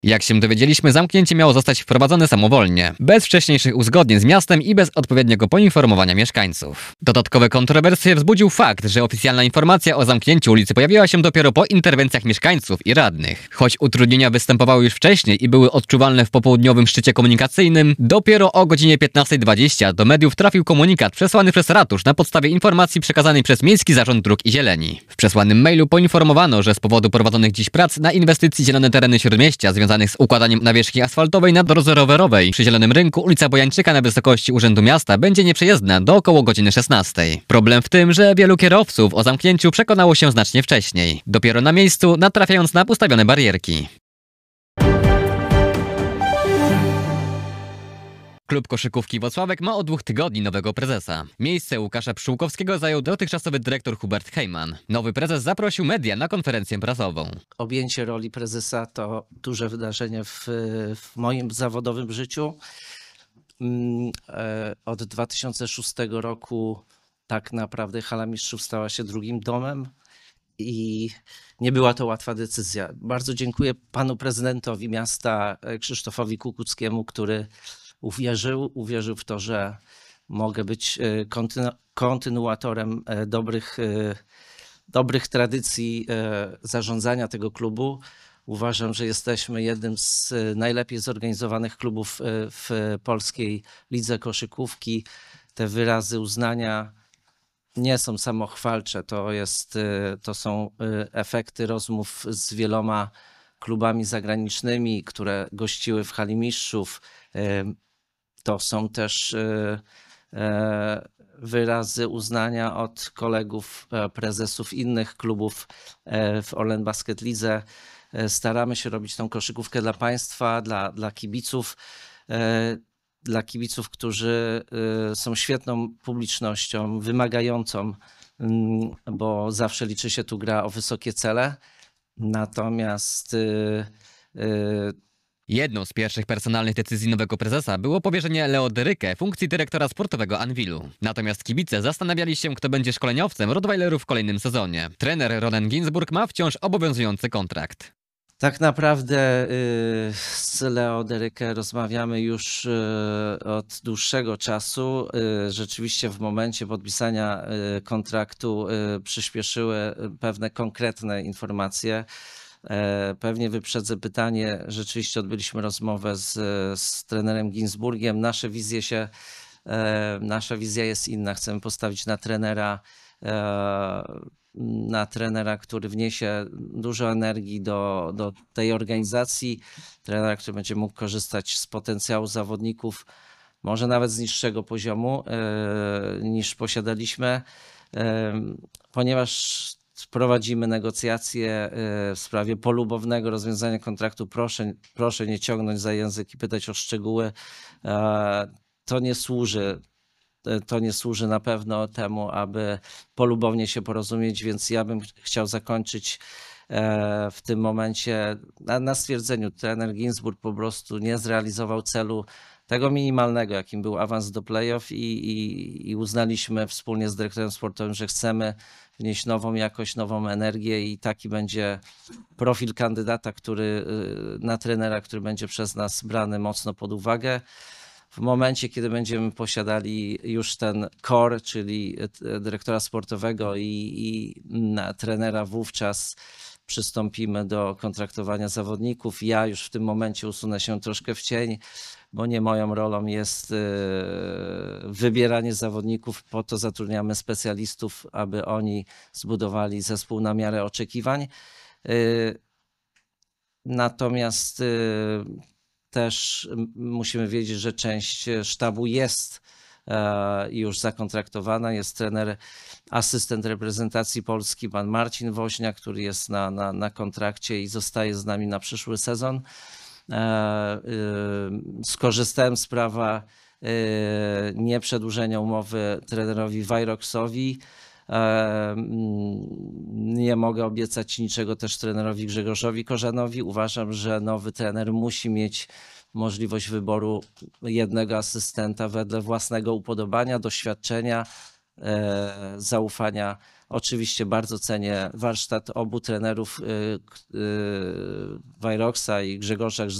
Jak się dowiedzieliśmy, zamknięcie miało zostać wprowadzone samowolnie, bez wcześniejszych uzgodnień z miastem i bez odpowiedniego poinformowania mieszkańców. Dodatkowe kontrowersje wzbudził fakt, że oficjalna informacja o zamknięciu ulicy pojawiła się dopiero po interwencjach mieszkańców i radnych. Choć utrudnienia występowały już wcześniej i były odczuwalne w popołudniowym szczycie komunikacyjnym, dopiero o godzinie 15:20 do mediów trafił komunikat przesłany przez ratusz na podstawie informacji przekazanej przez Miejski Zarząd Dróg i Zieleni. W przesłanym mailu poinformowano, że z powodu prowadzonych dziś prac na inwestycji Zielone Tereny Śródmieścia związanych z układaniem nawierzchni asfaltowej na drodze rowerowej przy Zielonym Rynku ulica Bojańczyka na wysokości Urzędu Miasta będzie nieprzejezdna do około godziny 16. Problem w tym, że wielu kierowców o zamknięciu przekonało się znacznie wcześniej, dopiero na miejscu natrafiając na ustawione barierki. Klub koszykówki Włocławek ma od 2 tygodni nowego prezesa. Miejsce Łukasza Pszczółkowskiego zajął dotychczasowy dyrektor Hubert Heyman. Nowy prezes zaprosił media na konferencję prasową. Objęcie roli prezesa to duże wydarzenie w moim zawodowym życiu. Od 2006 roku tak naprawdę Hala Mistrzów stała się drugim domem i nie była to łatwa decyzja. Bardzo dziękuję panu prezydentowi miasta Krzysztofowi Kukuckiemu, który uwierzył w to, że mogę być kontynuatorem dobrych tradycji zarządzania tego klubu. Uważam, że jesteśmy jednym z najlepiej zorganizowanych klubów w polskiej lidze koszykówki. Te wyrazy uznania nie są samochwalcze, to są efekty rozmów z wieloma klubami zagranicznymi, które gościły w Hali Mistrzów. To są też wyrazy uznania od kolegów, prezesów innych klubów w Orlen Basket Lidze. Staramy się robić tą koszykówkę dla państwa, dla kibiców, którzy są świetną publicznością, wymagającą, bo zawsze liczy się tu gra o wysokie cele. Natomiast jedną z pierwszych personalnych decyzji nowego prezesa było powierzenie Leo Derykę funkcji dyrektora sportowego Anwilu. Natomiast kibice zastanawiali się, kto będzie szkoleniowcem Rottweilerów w kolejnym sezonie. Trener Ronen Ginsburg ma wciąż obowiązujący kontrakt. Tak naprawdę z Leo Derykę rozmawiamy już od dłuższego czasu. Rzeczywiście w momencie podpisania kontraktu przyspieszyły pewne konkretne informacje. Pewnie wyprzedzę pytanie. Rzeczywiście odbyliśmy rozmowę z trenerem Ginsburgiem. Nasza wizja jest inna. Chcemy postawić na trenera, który wniesie dużo energii do tej organizacji. Trenera, który będzie mógł korzystać z potencjału zawodników, może nawet z niższego poziomu niż posiadaliśmy, ponieważ prowadzimy negocjacje w sprawie polubownego rozwiązania kontraktu. Proszę nie ciągnąć za język i pytać o szczegóły. To nie służy na pewno temu, aby polubownie się porozumieć, więc ja bym chciał zakończyć w tym momencie na stwierdzeniu. Trener Ginsburg po prostu nie zrealizował celu tego minimalnego, jakim był awans do playoff i uznaliśmy wspólnie z dyrektorem sportowym, że chcemy wnieść nową jakość, nową energię i taki będzie profil kandydata, na trenera, który będzie przez nas brany mocno pod uwagę. W momencie, kiedy będziemy posiadali już ten core, czyli dyrektora sportowego i trenera, wówczas przystąpimy do kontraktowania zawodników. Ja już w tym momencie usunę się troszkę w cień, bo nie moją rolą jest wybieranie zawodników. Po to zatrudniamy specjalistów, aby oni zbudowali zespół na miarę oczekiwań. Natomiast też musimy wiedzieć, że część sztabu jest już zakontraktowana. Jest trener, asystent reprezentacji Polski, pan Marcin Woźniak, który jest na kontrakcie i zostaje z nami na przyszły sezon. Skorzystałem z prawa nieprzedłużenia umowy trenerowi Wajroksowi. Nie mogę obiecać niczego też trenerowi Grzegorzowi Korzenowi. Uważam, że nowy trener musi mieć możliwość wyboru jednego asystenta wedle własnego upodobania, doświadczenia, zaufania Oczywiście bardzo cenię warsztat obu trenerów Wajroksa i Grzegorza